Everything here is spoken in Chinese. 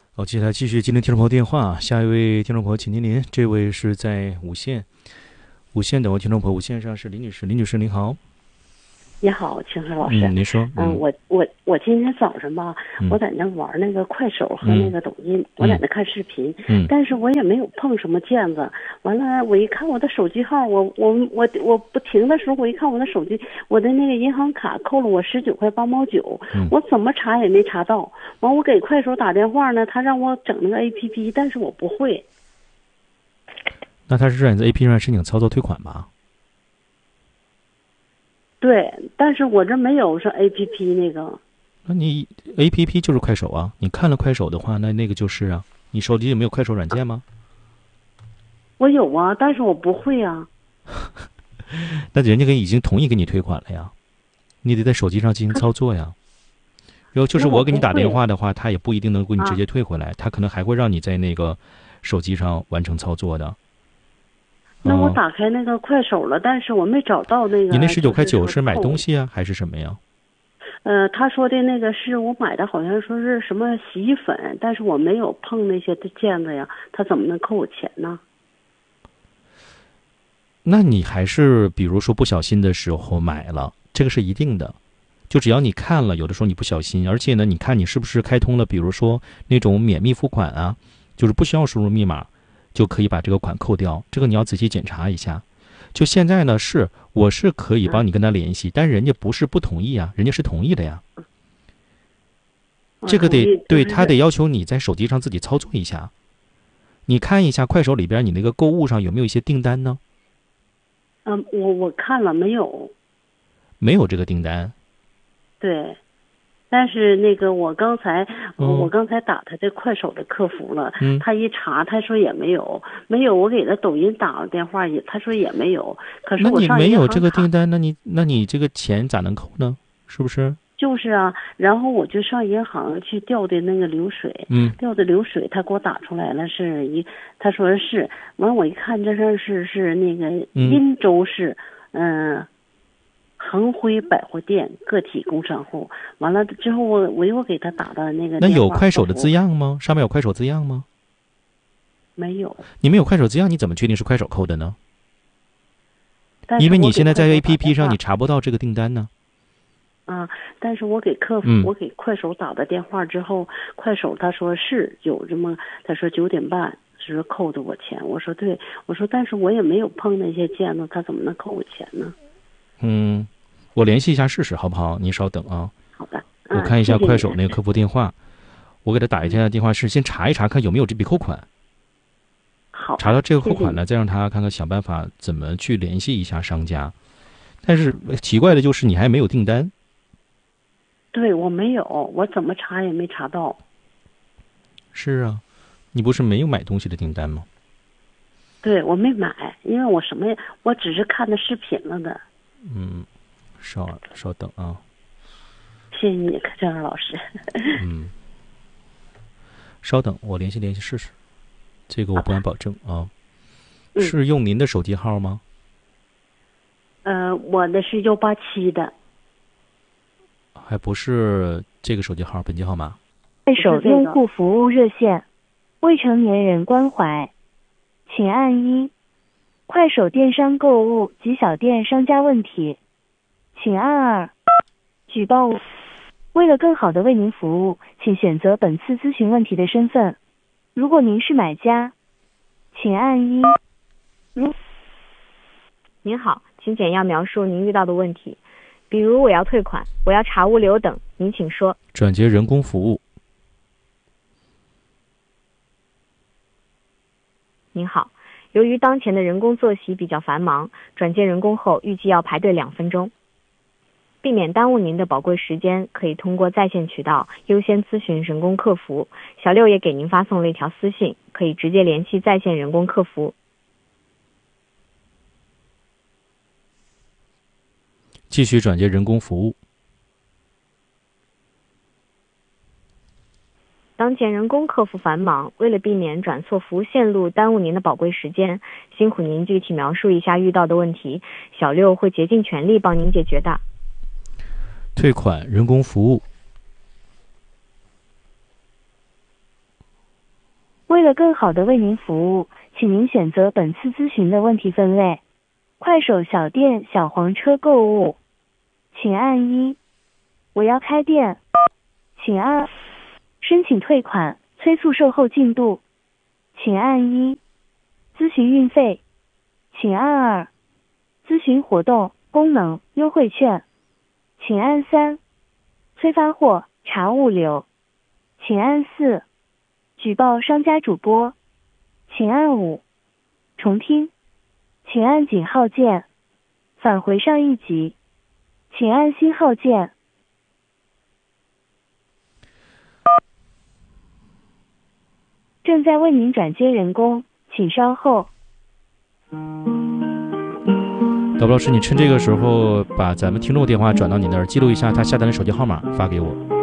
好，接下来继续接听听众朋友电话。下一位听众朋友，请您，这位是在五线，五线等位听众朋友，五线上是李女士，李女士您好。 你好，青河老师。 您说。 我今天早上吧， 嗯我在那玩那个快手和那个抖音，我在那看视频，但是我也没有碰什么键子。完了，我一看我的手机号，我不停的时候，我一看我的手机，我的那个银行卡扣了我19.8毛9，我怎么查也没查到。完，我给快手打电话呢，他让我整那个 APP，但是我不会。 那他是让你在 APP 上申请操作退款吧？ 对，但是我这没有是 APP 那个。 那你 APP 就是快手啊，你看了快手的话，那个就是啊。你手机有没有快手软件吗？ 我有啊，但是我不会啊。 那人家已经同意给你退款了呀，你得在手机上进行操作呀。然后就是我给你打电话的话，他也不一定能给你直接退回来，他可能还会让你在那个手机上完成操作的。 那我打开那个快手了，但是我没找到那个。 你那19.9块是买东西啊，还是什么呀？ 他说的那个是我买的，好像说是什么洗衣粉，但是我没有碰那些的键子呀，他怎么能扣我钱呢？ 那你还是比如说不小心的时候买了，这个是一定的。就只要你看了，有的时候你不小心，而且呢，你看你是不是开通了，比如说那种免密付款啊，就是不需要输入密码就可以把这个款扣掉，这个你要仔细检查一下。就现在呢，我是可以帮你跟他联系，但人家不是不同意啊，人家是同意的呀。这个对他得要求你在手机上自己操作一下。你看一下快手里边你那个购物上有没有一些订单呢？ 我看了没有？ 没有这个订单。 对。但是那个我刚才打他的快手的客服了，他一查他说也没有，我给他抖音打了电话也他说也没有。可是我上银行卡， 那你没有这个订单，那你这个钱咋能扣呢？是不是？ 就是啊，然后我就上银行去调的那个流水，调的流水，他给我打出来了他说是，完我一看这是那个滨州市，恒辉百货店个体工商户。完了之后我又给他打的那个电话。 那有快手的字样吗？上面有快手字样吗？ 没有。 你没有快手字样，你怎么确定是快手扣的呢？因为你现在在 APP 上你查不到这个订单呢。 但是我给客服，我给快手打的电话之后，快手他说是有这么，他说9:30是扣的我钱。我说对，我说但是我也没有碰那些键子，他怎么能扣我钱呢？ 我联系一下试试好不好？您稍等啊。 好的。 我看一下快手那个客服电话，我给他打一下电话，先查一查看有没有这笔扣款。 好。 查到这个扣款呢，再让他看看想办法怎么去联系一下商家。但是奇怪的就是你还没有订单。 对，我没有，我怎么查也没查到。是啊，你不是没有买东西的订单吗？ 对，我没买，因为我只是看的视频了的。 稍等啊。 谢谢你，张老师。 稍等，我联系试试。这个我不敢保证啊。是用您的手机号吗？ 我的是187的。 还不是这个手机号本机号码。 快手用户服务热线，未成年人关怀，请按1。快手电商购物及小店商家问题，请按2。举报。为了更好的为您服务，请选择本次咨询问题的身份。如果您是买家，请按1。 您好，请简要描述您遇到的问题，比如我要退款，我要查物流等，您请说。 转接人工服务。 您好，由于当前的人工作息比较繁忙，转接人工后预计要排队2分钟。避免耽误您的宝贵时间，可以通过在线渠道优先咨询人工客服。小六也给您发送了一条私信，可以直接联系在线人工客服。 继续转接人工服务。 当前人工客服繁忙，为了避免转错服务线路耽误您的宝贵时间，辛苦您具体描述一下遇到的问题，小六会竭尽全力帮您解决的。 退款人工服务。 为了更好的为您服务，请您选择本次咨询的问题分类：快手小店小黄车购物，请按1；我要开店，请按2；申请退款催促售后进度，请按1；咨询运费，请按2；咨询活动功能优惠券，请按3；催发货查物流，请按4；举报商家主播，请按5；重听，请按井号键；返回上一集，请按星号键。正在为您转接人工，请稍后。 导播老师，你趁这个时候把咱们听众电话转到你那儿，记录一下他下单的手机号码发给我。